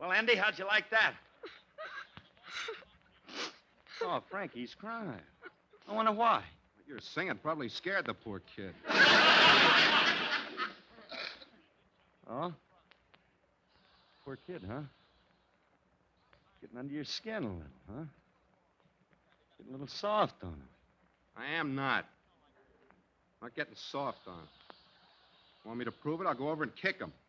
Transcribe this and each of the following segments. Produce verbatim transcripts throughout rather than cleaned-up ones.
Well, Andy, how'd you like that? Oh, Frankie's crying. I wonder why. Your singing probably scared the poor kid. Oh? Poor kid, huh? Getting under your skin a little, huh? Getting a little soft on him. I am not. Not getting soft on him. Want me to prove it? I'll go over and kick him.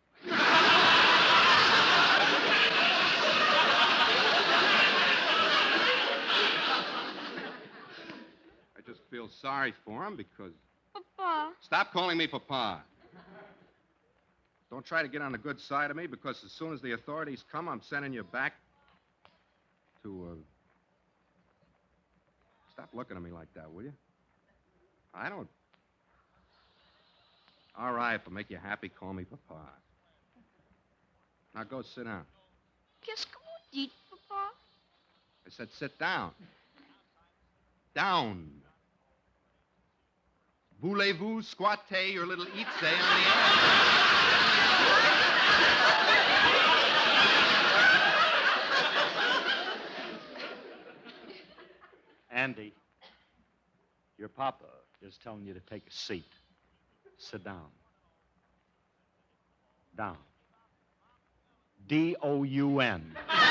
I just feel sorry for him because... Papa. Stop calling me Papa. Don't try to get on the good side of me, because as soon as the authorities come, I'm sending you back to, uh... Stop looking at me like that, will you? I don't... All right, if it'll make you happy, call me Papa. Now go sit down. Qu'est-ce que vous dites, Papa? I said sit down. Down. Voulez-vous squatter your little eat-say on the air? Andy, your papa is telling you to take a seat. Sit down. Down. D O U N.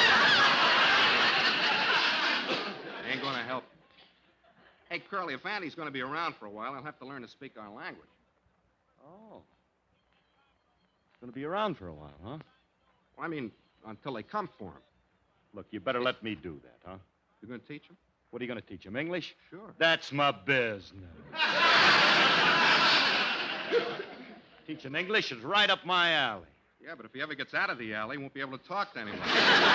Ain't gonna help. Hey, Curly, if Andy's gonna be around for a while, I'll have to learn to speak our language. Oh. Gonna be around for a while, huh? Well, I mean, until they come for him. Look, you better let me do that, huh? You gonna teach him? What are you gonna teach him? English? Sure. That's my business. Teaching English is right up my alley. Yeah, but if he ever gets out of the alley, he won't be able to talk to anyone.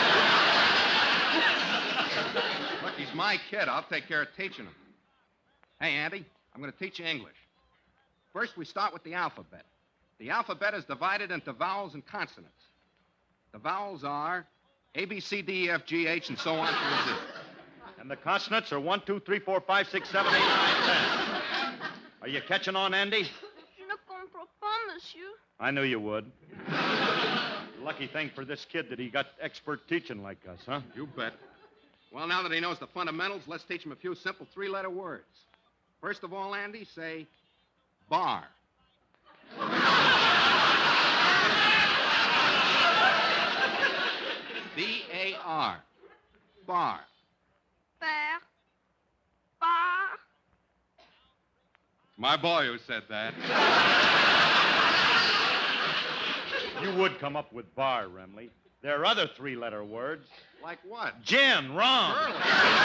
Look, he's my kid. I'll take care of teaching him. Hey, Andy, I'm going to teach you English. First, we start with the alphabet. The alphabet is divided into vowels and consonants. The vowels are A, B, C, D, E, F, G, H, and so on through Z. And the consonants are one, two, three, four, five, six, seven, eight, nine, ten. Are you catching on, Andy? Je ne comprends pas, monsieur. I knew you would. Lucky thing for this kid that he got expert teaching like us, huh? You bet. Well, now that he knows the fundamentals, let's teach him a few simple three-letter words. First of all, Andy, say bar. B A R. Bar. Père. Bar. My boy who said that. You would come up with bar, Remley. There are other three-letter words. Like what? Gin, rum. Curly.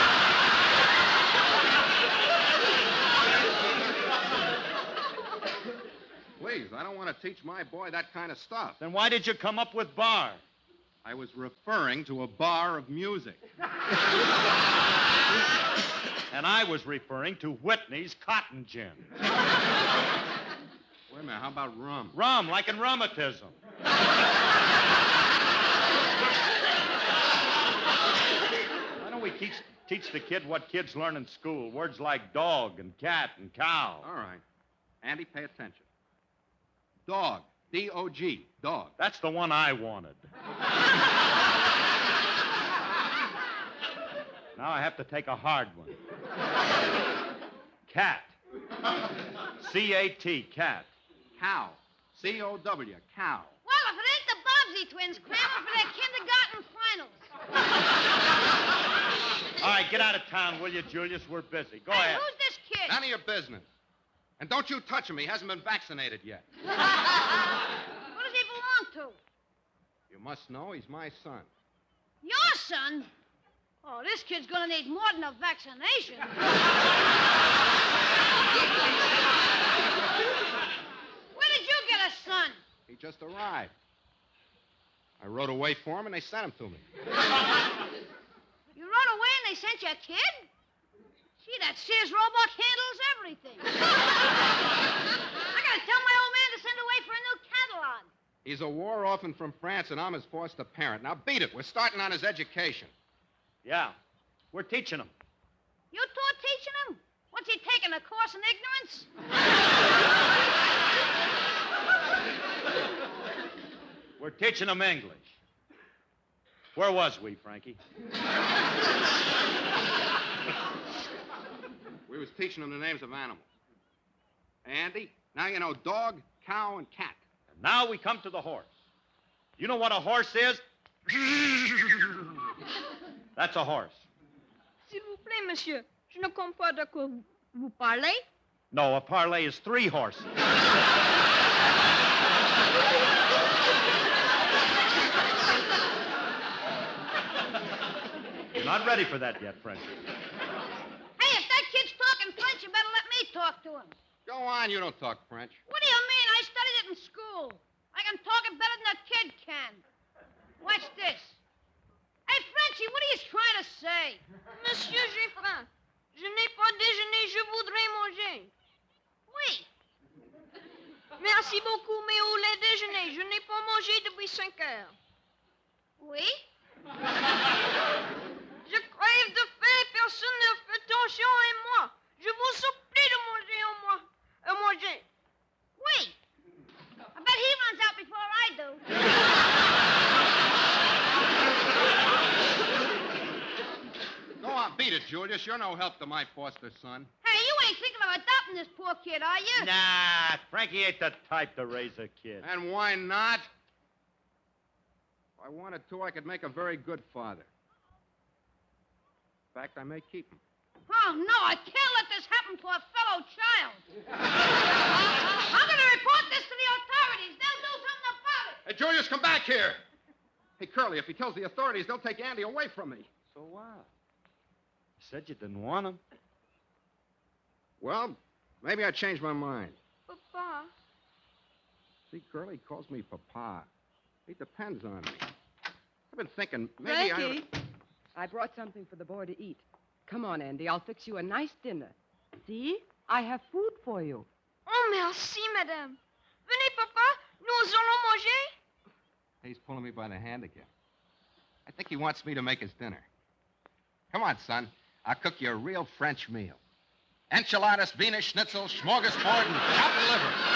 Please, I don't want to teach my boy that kind of stuff. Then why did you come up with bar? I was referring to a bar of music. And I was referring to Whitney's cotton gin. Wait a minute, how about rum? Rum, like in rheumatism. Why don't we teach, teach the kid what kids learn in school? Words like dog and cat and cow. All right. Andy, pay attention. Dog. D O G. Dog. That's the one I wanted. Now I have to take a hard one. Cat. C A T, cat. Cow. C O W. Cow. Well, if it ain't the Bobbsey twins, cramming for their kindergarten finals. All right, get out of town, will you, Julius? We're busy. Go Hey, ahead. who's this kid? None of your business. And don't you touch him. He hasn't been vaccinated yet. What does he belong to? You must know he's my son. Your son? Oh, this kid's gonna need more than a vaccination. Where did you get a son? He just arrived. I rode away for him, and they sent him to me. You rode away and they sent you a kid? Gee, that Sears robot handles everything. I gotta tell my old man to send away for a new catalog. He's a war orphan from France, and I'm his foster parent. Now, beat it. We're starting on his education. Yeah, we're teaching him. You two are teaching him? What's he taking, a course in ignorance? We're teaching him English. Where was we, Frankie? We was teaching them the names of animals. Andy, now you know dog, cow, and cat. And now we come to the horse. You know what a horse is? That's a horse. S'il vous plaît, monsieur, je ne comprends pas de quoi vous, vous parlez. No, a parlay is three horses. You're not ready for that yet, Frenchie. Hey, if that kid's talking French, you better let me talk to him. Go on, you don't talk French. What do you mean? I studied it in school. I can talk it better than that kid can. Watch this. Hey, Frenchie, what are you trying to say? Monsieur Geffrin, je n'ai pas déjeuné, je voudrais manger. Oui. Merci beaucoup, mais au lait déjeuner, je n'ai pas mangé depuis cinq heures. Oui? Je crève de faim, personne ne fait attention à moi. Je vous supplie de manger en moi. À manger. Oui. I bet he runs out before I do. Go on, beat it, Julius. You're no help to my foster son. Hey, you ain't thinking of adopting this poor kid, are you? Nah, Frankie ain't the type to raise a kid. And why not? If I wanted to, I could make a very good father. In fact, I may keep him. Oh, no, I can't let this happen to a fellow child. I'm going to report this to the authorities. They'll do something about it. Hey, Julius, come back here. Hey, Curly, if he tells the authorities, they'll take Andy away from me. So what? You said you didn't want him. Well, maybe I changed my mind. Papa. See, Curly calls me Papa. He depends on me. I've been thinking maybe Frankie, I... I brought something for the boy to eat. Come on, Andy. I'll fix you a nice dinner. See? I have food for you. Oh, merci, madame. Venez, papa. Nous allons manger. He's pulling me by the hand again. I think he wants me to make his dinner. Come on, son. I'll cook you a real French meal. Enchiladas, Wiener Schnitzel, smorgasbord, and chopped liver.